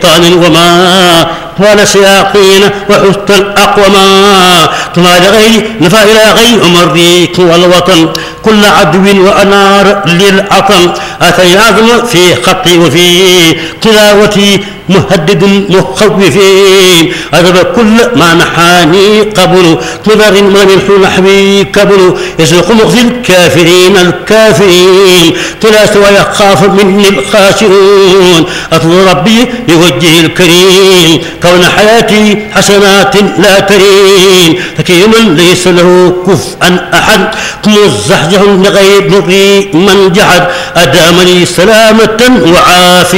شيطان وما طال شياطين وحسن الأقوما طلع لغير نفى إلى غير مريك والوطن كل عدو وأنار للعطن أتي عظم في خطي وفي تلاوتي مهدد مخوفين أذب كل ما نحاني قبل نظر من نحوي قبل يسوق مخزي الكافرين تلاس ويخاف مني الخاسرون أطلب ربي لوجهه الكريم كون حياتي حسنات لا ترين حكيما ليس له كفءا أحد مزحزح لغير من جحد أدامني سلامة وعافية